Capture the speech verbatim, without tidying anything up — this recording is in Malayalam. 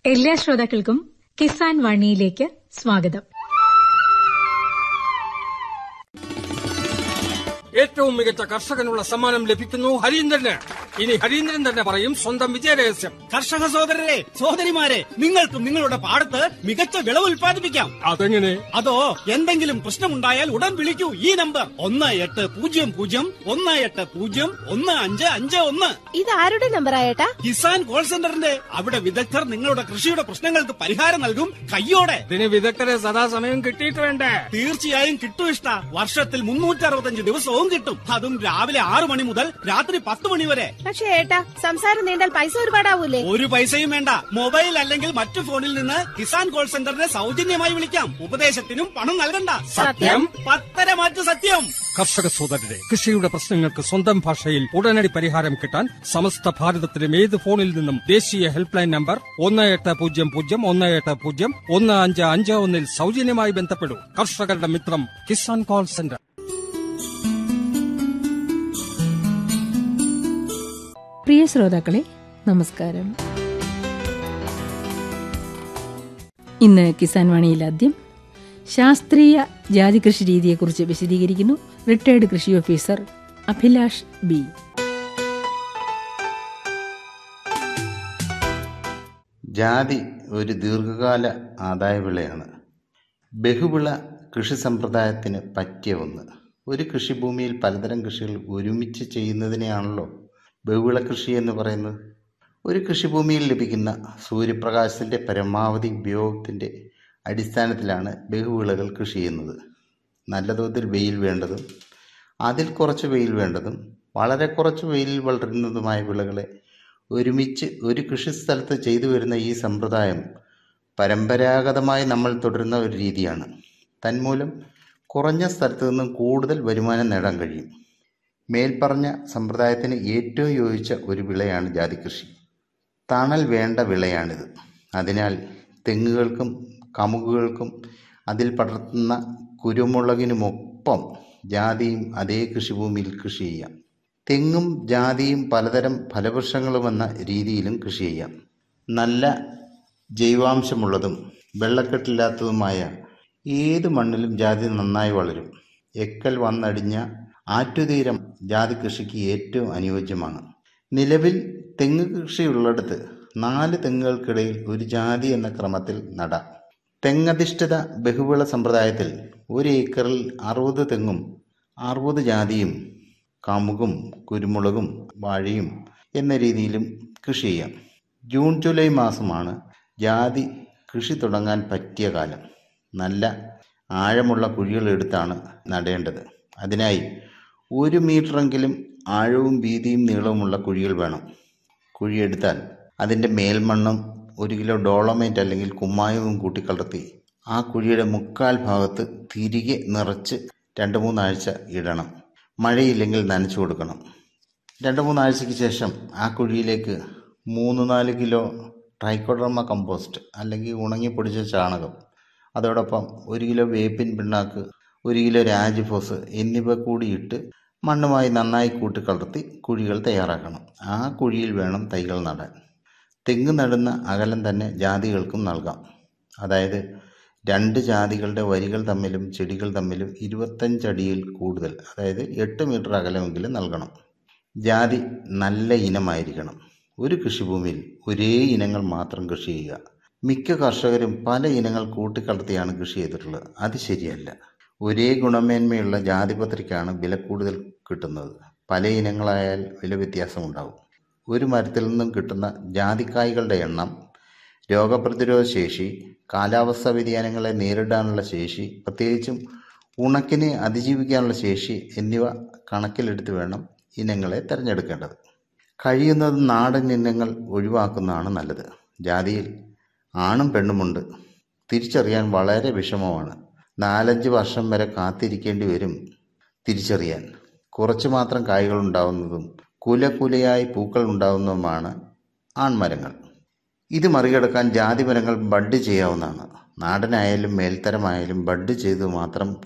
എല്ലാ ശ്രോതാക്കൾക്കും കിസാൻ വാണിയിലേക്ക് സ്വാഗതം. ഏറ്റവും മികച്ച കർഷകനുള്ള സമ്മാനം ലഭിക്കുന്നു ഹരീന്ദ്രന്. ഇനി ഹരീന്ദ്രൻ തന്നെ പറയും സ്വന്തം വിജയരഹസ്യം. കർഷക സഹോദരരെ, സഹോദരിമാരെ, നിങ്ങൾക്കും നിങ്ങളുടെ പാടത്ത് മികച്ച വിളവ് ഉൽപ്പാദിപ്പിക്കാം. അതെങ്ങനെ? അതോ എന്തെങ്കിലും പ്രശ്നമുണ്ടായാൽ ഉടൻ വിളിക്കൂ ഈ നമ്പർ ഒന്ന് എട്ട് പൂജ്യം പൂജ്യം ഒന്ന് എട്ട് പൂജ്യം ഒന്ന് അഞ്ച് അഞ്ച് ഒന്ന്. ഇത് ആരുടെ നമ്പർ ആയേട്ടാ? കിസാൻ കോൾ സെന്ററിന്റെ. അവിടെ വിദഗ്ധർ നിങ്ങളുടെ കൃഷിയുടെ പ്രശ്നങ്ങൾക്ക് പരിഹാരം നൽകും കയ്യോടെ. ഇതിന് വിദഗ്ധരെ സദാസമയം കിട്ടിയിട്ട് വേണ്ടേ? തീർച്ചയായും കിട്ടും ഇഷ്ട. വർഷത്തിൽ മുന്നൂറ്റി അറുപത്തഞ്ച് ദിവസവും കിട്ടും. അതും രാവിലെ ആറു മണി മുതൽ രാത്രി പത്ത് മണി വരെ. പക്ഷേ ഏട്ടാ, സംസാരം നീണ്ടാൽ പൈസ ഒരുപാടാവൂലേ? ഒരു പൈസയും വേണ്ട. മൊബൈൽ അല്ലെങ്കിൽ മറ്റു ഫോണിൽ നിന്ന് കിസാൻ കോൾ സെന്ററിനെ സൗജന്യമായി വിളിക്കാം. ഉപദേശത്തിനും പണം നൽകണ്ട. സത്യം? പത്തര മാറ്റു സത്യം. കർഷക സോദരരെ, കൃഷിയുടെ പ്രശ്നങ്ങൾക്ക് സ്വന്തം ഭാഷയിൽ ഉടനടി പരിഹാരം കിട്ടാൻ സമസ്ത ഭാരതത്തിലും ഏത് ഫോണിൽ നിന്നും ദേശീയ ഹെൽപ്പ് ലൈൻ നമ്പർ ഒന്ന് എട്ട് പൂജ്യം പൂജ്യം ഒന്ന് എട്ട് പൂജ്യം ഒന്ന് അഞ്ച് അഞ്ച് ഒന്നിൽ സൗജന്യമായി ബന്ധപ്പെടൂ. കർഷകരുടെ മിത്രം കിസാൻ കോൾ സെന്റർ. പ്രിയ ശ്രോതാക്കളെ, നമസ്കാരം. ഇന്ന് കിസാൻ വാണിയിൽ ആദ്യം ശാസ്ത്രീയ ജാതി കൃഷി രീതിയെക്കുറിച്ച് വിശദീകരിക്കുന്നു റിട്ടയർഡ് കൃഷി ഓഫീസർ അഭിലാഷ് ബി. ജാതി ഒരു ദീർഘകാല ആദായ വിളയാണ്. ബഹുവിള കൃഷി സമ്പ്രദായത്തിന് പറ്റിയ ഒന്ന്. ഒരു കൃഷിഭൂമിയിൽ പലതരം കൃഷികൾ ഒരുമിച്ച് ചെയ്യുന്നതിനെയാണല്ലോ ബഹുവിള കൃഷി എന്ന് പറയുന്നത്. ഒരു കൃഷിഭൂമിയിൽ ലഭിക്കുന്ന സൂര്യപ്രകാശത്തിൻ്റെ പരമാവധി ഉപയോഗത്തിൻ്റെ അടിസ്ഥാനത്തിലാണ് ബഹുവിളകൾ കൃഷി ചെയ്യുന്നത്. നല്ല തോതിൽ വെയിൽ വേണ്ടതും അതിൽ കുറച്ച് വെയിൽ വേണ്ടതും വളരെ കുറച്ച് വെയിലിൽ വളരുന്നതുമായ വിളകളെ ഒരുമിച്ച് ഒരു കൃഷിസ്ഥലത്ത് ചെയ്തു വരുന്ന ഈ സമ്പ്രദായം പരമ്പരാഗതമായി നമ്മൾ തുടരുന്ന ഒരു രീതിയാണ്. തന്മൂലം കുറഞ്ഞ സ്ഥലത്തു നിന്നും കൂടുതൽ വരുമാനം നേടാൻ കഴിയും. മേൽപ്പറഞ്ഞ സമ്പ്രദായത്തിന് ഏറ്റവും യോജിച്ച ഒരു വിളയാണ് ജാതി കൃഷി. തണൽ വേണ്ട വിളയാണിത്. അതിനാൽ തെങ്ങുകൾക്കും കമുകുകൾക്കും അതിൽ പടർത്തുന്ന കുരുമുളകിനുമൊപ്പം ജാതിയും അതേ കൃഷിഭൂമിയിൽ കൃഷി ചെയ്യാം. തെങ്ങും ജാതിയും പലതരം ഫലവൃക്ഷങ്ങളുമെന്ന രീതിയിലും കൃഷി ചെയ്യാം. നല്ല ജൈവാംശമുള്ളതും വെള്ളക്കെട്ടില്ലാത്തതുമായ ഏത് മണ്ണിലും ജാതി നന്നായി വളരും. എക്കൽ വന്നടിഞ്ഞ ആറ്റുതീരം ജാതി കൃഷിക്ക് ഏറ്റവും അനുയോജ്യമാണ്. നിലവിൽ തെങ്ങ് കൃഷിയുള്ളിടത്ത് നാല് തെങ്ങുകൾക്കിടയിൽ ഒരു ജാതി എന്ന ക്രമത്തിൽ നടാം. തെങ്ങധിഷ്ഠിത ബഹുവിള സമ്പ്രദായത്തിൽ ഒരു ഏക്കറിൽ അറുപത് തെങ്ങും അറുപത് ജാതിയും കമുകും കുരുമുളകും വാഴയും എന്ന രീതിയിലും കൃഷി ചെയ്യാം. ജൂൺ ജൂലൈ മാസമാണ് ജാതി കൃഷി തുടങ്ങാൻ പറ്റിയ കാലം. നല്ല ആഴമുള്ള കുഴികൾ എടുത്താണ് നടേണ്ടത്. അതിനായി ഒരു മീറ്ററെങ്കിലും ആഴവും വീതിയും നീളവുമുള്ള കുഴികൾ വേണം. കുഴിയെടുത്താൽ അതിൻ്റെ മേൽമണ്ണും ഒരു കിലോ ഡോളമൈറ്റ് അല്ലെങ്കിൽ കുമ്മായവും കൂട്ടിക്കലർത്തി ആ കുഴിയുടെ മുക്കാൽ ഭാഗത്ത് തിരികെ നിറച്ച് രണ്ട് മൂന്നാഴ്ച ഇടണം. മഴയില്ലെങ്കിൽ നനച്ചു കൊടുക്കണം. രണ്ട് മൂന്നാഴ്ചയ്ക്ക് ശേഷം ആ കുഴിയിലേക്ക് മൂന്ന് നാല് കിലോ ട്രൈക്കോഡർമ കമ്പോസ്റ്റ് അല്ലെങ്കിൽ ഉണങ്ങിപ്പൊടിച്ച ചാണകം, അതോടൊപ്പം ഒരു കിലോ വേപ്പിൻ പിണ്ണാക്ക്, ഒരു കിലോ രാജ്ഫോസ് എന്നിവ കൂടിയിട്ട് മണ്ണുമായി നന്നായി കൂട്ടിക്കലർത്തി കുഴികൾ തയ്യാറാക്കണം. ആ കുഴിയിൽ വേണം തൈകൾ നടാൻ. തെങ്ങ് നടുന്ന അകലം തന്നെ ജാതികൾക്കും നൽകാം. അതായത് രണ്ട് ജാതികളുടെ വരികൾ തമ്മിലും ചെടികൾ തമ്മിലും ഇരുപത്തഞ്ചടിയിൽ കൂടുതൽ, അതായത് എട്ട് മീറ്റർ അകലമെങ്കിലും നൽകണം. ജാതി നല്ല ഇനമായിരിക്കണം. ഒരു കൃഷിഭൂമിയിൽ ഒരേ ഇനങ്ങൾ മാത്രം കൃഷി ചെയ്യുക. മിക്ക കർഷകരും പല ഇനങ്ങൾ കൂട്ടിക്കലർത്തിയാണ് കൃഷി ചെയ്തിട്ടുള്ളത്. അത് ശരിയല്ല. ഒരേ ഗുണമേന്മയുള്ള ജാതിപത്രിക്കാണ് വില കൂടുതൽ കിട്ടുന്നത്. പല ഇനങ്ങളായാൽ വില വ്യത്യാസമുണ്ടാകും. ഒരു മരത്തിൽ നിന്നും കിട്ടുന്ന ജാതിക്കായ്കളുടെ എണ്ണം, രോഗപ്രതിരോധ ശേഷി, കാലാവസ്ഥാ വ്യതിയാനങ്ങളെ നേരിടാനുള്ള ശേഷി, പ്രത്യേകിച്ചും ഉണക്കിനെ അതിജീവിക്കാനുള്ള ശേഷി എന്നിവ കണക്കിലെടുത്ത് വേണം ഇനങ്ങളെ തിരഞ്ഞെടുക്കേണ്ടത്. കഴിയുന്നത് നാടൻ ഇനങ്ങൾ ഒഴിവാക്കുന്നതാണ് നല്ലത്. ജാതിയിൽ ആണും പെണ്ണുമുണ്ട്. തിരിച്ചറിയാൻ വളരെ വിഷമമാണ്. നാലഞ്ച് വർഷം വരെ കാത്തിരിക്കേണ്ടി വരും തിരിച്ചറിയാൻ. കുറച്ച് മാത്രം കായ്കൾ ഉണ്ടാവുന്നതും കുല കുലയായി പൂക്കൾ ഉണ്ടാവുന്നതുമാണ് ആൺമരങ്ങൾ. ഇത് മറികടക്കാൻ ജാതി മരങ്ങൾ ബഡ് ചെയ്യാവുന്നതാണ്. നാടനായാലും മേൽത്തരമായാലും ബഡ് ചെയ്ത് മാത്രം